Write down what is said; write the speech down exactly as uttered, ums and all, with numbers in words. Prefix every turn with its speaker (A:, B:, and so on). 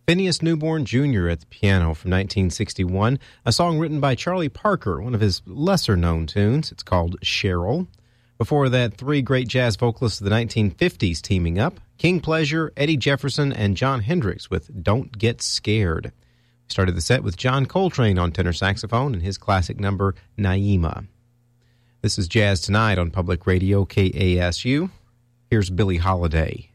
A: Phineas Newborn Junior at the piano from nineteen sixty-one, a song written by Charlie Parker, one of his lesser-known tunes. It's called Cheryl. Before that, three great jazz vocalists of the nineteen fifties teaming up, King Pleasure, Eddie Jefferson, and John Hendricks with Don't Get Scared. We started the set with John Coltrane on tenor saxophone and his classic number, Naima. This is Jazz Tonight on Public Radio K A S U. Here's Billie Holiday.